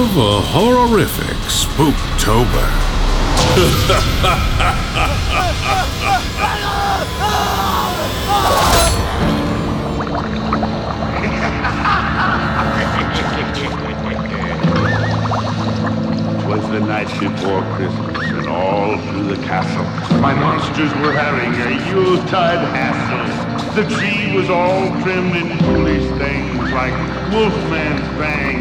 of a horrific Spooktober. Was the night before Christmas, and all through the castle, my monsters were having a Yuletide hassle. The tree was all trimmed in foolish things like wolfman's fangs